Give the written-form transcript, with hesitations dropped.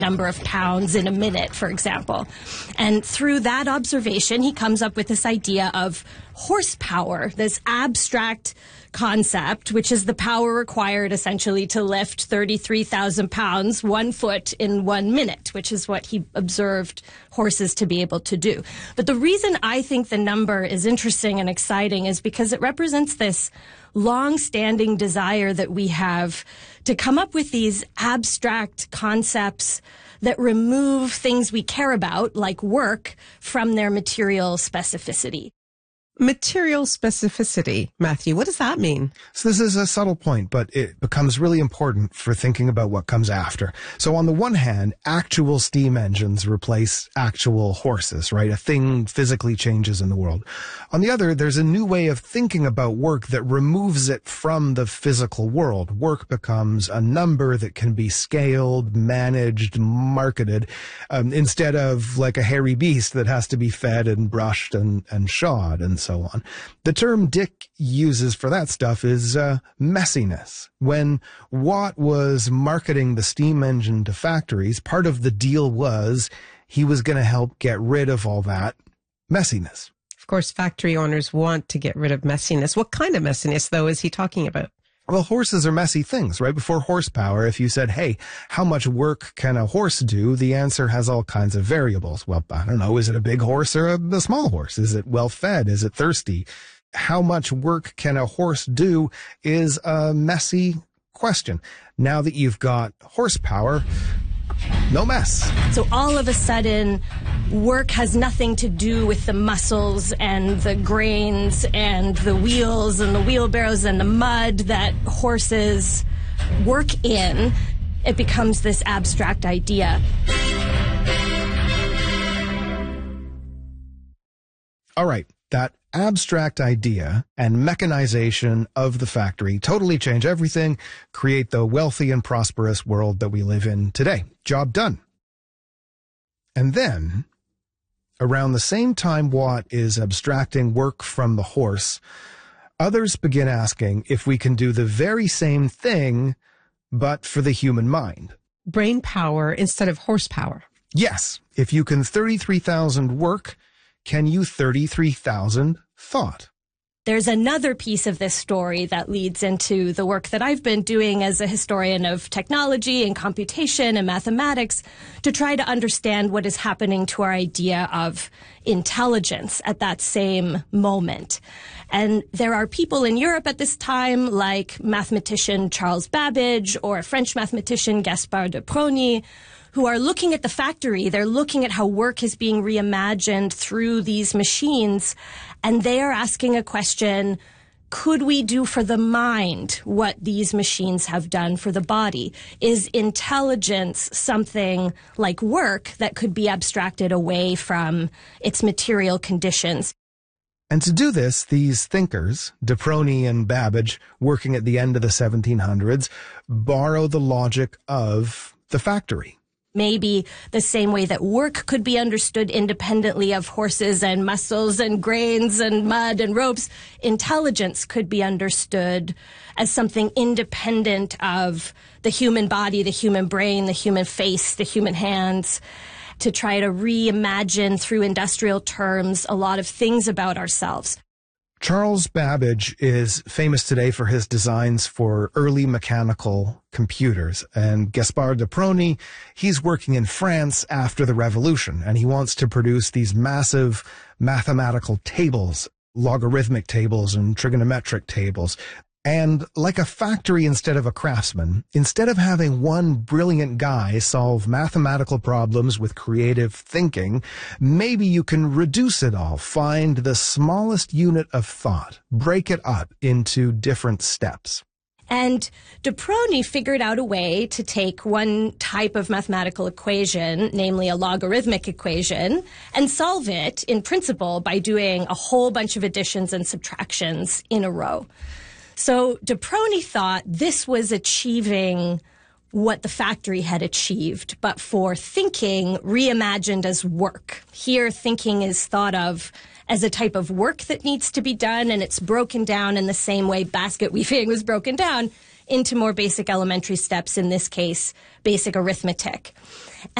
number of pounds in a minute, for example. And through that observation, he comes up with this idea of horsepower, this abstract concept, which is the power required essentially to lift 33,000 pounds 1 foot in 1 minute, which is what he observed horses to be able to do. But the reason I think the number is interesting and exciting is because it represents this long-standing desire that we have to come up with these abstract concepts that remove things we care about, like work, from their material specificity. Material specificity, Matthew, what does that mean? So this is a subtle point, but it becomes really important for thinking about what comes after. So on the one hand, actual steam engines replace actual horses, right? A thing physically changes in the world. On the other, there's a new way of thinking about work that removes it from the physical world. Work becomes a number that can be scaled, managed, marketed, instead of like a hairy beast that has to be fed and brushed and shod and so on. The term Dick uses for that stuff is messiness. When Watt was marketing the steam engine to factories, part of the deal was he was going to help get rid of all that messiness. Of course, factory owners want to get rid of messiness. What kind of messiness, though, is he talking about? Well, horses are messy things, right? Before horsepower, if you said, hey, how much work can a horse do? The answer has all kinds of variables. Well, I don't know. Is it a big horse or a small horse? Is it well fed? Is it thirsty? How much work can a horse do is a messy question. Now that you've got horsepower, no mess. So all of a sudden, work has nothing to do with the muscles and the grains and the wheels and the wheelbarrows and the mud that horses work in. It becomes this abstract idea. All right. That abstract idea and mechanization of the factory totally change everything, create the wealthy and prosperous world that we live in today. Job done. And then, around the same time Watt is abstracting work from the horse, others begin asking if we can do the very same thing, but for the human mind. Brain power instead of horsepower. Yes. If you can 33,000 work, can you 33,000 thought? There's another piece of this story that leads into the work that I've been doing as a historian of technology and computation and mathematics to try to understand what is happening to our idea of intelligence at that same moment. And there are people in Europe at this time, like mathematician Charles Babbage or French mathematician Gaspard de Prony, who are looking at the factory. They're looking at how work is being reimagined through these machines. And they are asking a question, could we do for the mind what these machines have done for the body? Is intelligence something like work that could be abstracted away from its material conditions? And to do this, these thinkers, de Prony and Babbage, working at the end of the 1700s, borrow the logic of the factory. Maybe the same way that work could be understood independently of horses and muscles and grains and mud and ropes, intelligence could be understood as something independent of the human body, the human brain, the human face, the human hands, to try to reimagine through industrial terms a lot of things about ourselves. Charles Babbage is famous today for his designs for early mechanical computers. And Gaspard de Prony, he's working in France after the Revolution, and he wants to produce these massive mathematical tables, logarithmic tables and trigonometric tables. And like a factory instead of a craftsman, instead of having one brilliant guy solve mathematical problems with creative thinking, maybe you can reduce it all, find the smallest unit of thought, break it up into different steps. And de Prony figured out a way to take one type of mathematical equation, namely a logarithmic equation, and solve it in principle by doing a whole bunch of additions and subtractions in a row. So de Prony thought this was achieving what the factory had achieved, but for thinking reimagined as work. Here, thinking is thought of as a type of work that needs to be done, and it's broken down in the same way basket weaving was broken down into more basic elementary steps, in this case, basic arithmetic.